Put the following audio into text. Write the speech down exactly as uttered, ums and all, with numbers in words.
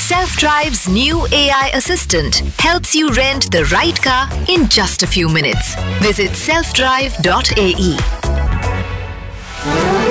Self-Drive's new A I assistant helps you rent the right car in just a few minutes. Visit self drive dot a e.